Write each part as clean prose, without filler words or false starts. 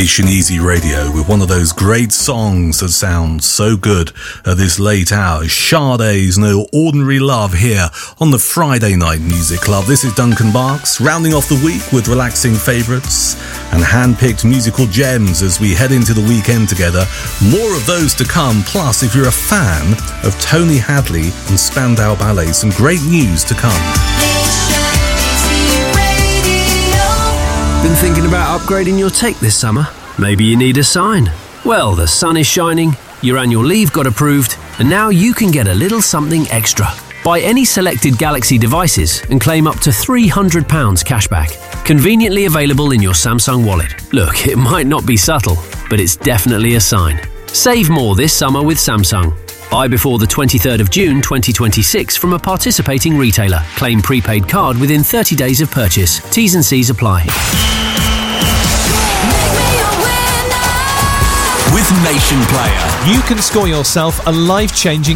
Nation Easy Radio with one of those great songs that sound so good at this late hour. Sade's No Ordinary Love here on the Friday Night Music Club. This is Duncan Barks, rounding off the week with relaxing favourites and hand-picked musical gems as we head into the weekend together. More of those to come. Plus, if you're a fan of Tony Hadley and Spandau Ballet, some great news to come. Been thinking about upgrading your take this summer? Maybe you need a sign. Well, the sun is shining, your annual leave got approved, and now you can get a little something extra. Buy any selected Galaxy devices and claim up to £300 cashback. Conveniently available in your Samsung wallet. Look, it might not be subtle, but it's definitely a sign. Save more this summer with Samsung. Buy before the 23rd of June 2026 from a participating retailer. Claim prepaid card within 30 days of purchase. T's and C's apply. With Nation Player, you can score yourself a life-changing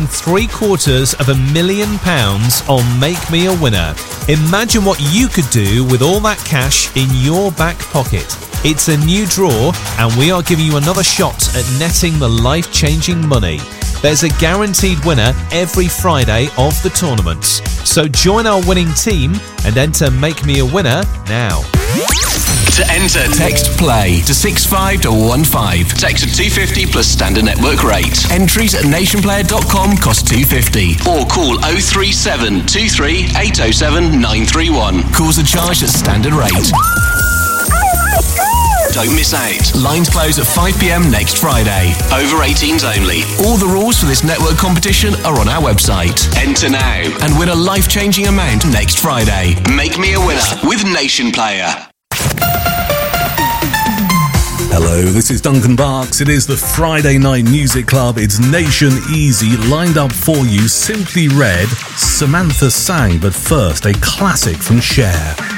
£750,000 on Make Me a Winner. Imagine what you could do with all that cash in your back pocket. It's a new draw, and we are giving you another shot at netting the life-changing money. There's a guaranteed winner every Friday of the tournament. So join our winning team and enter Make Me a Winner now. To enter, text PLAY to 65215. Text at 250 plus standard network rate. Entries at nationplayer.com cost £2.50. Or call 037 23 807 931. Calls are charged at standard rate. Don't miss out. Lines close at 5 p.m. next Friday. Over 18s only. All the rules for this network competition are on our website. Enter now and win a life-changing amount next Friday. Make Me a Winner with Nation Player. Hello, this is Duncan Barks. It is the Friday Night Music Club. It's Nation Easy lined up for you. Simply Red, Samantha Sang, but first a classic from Cher.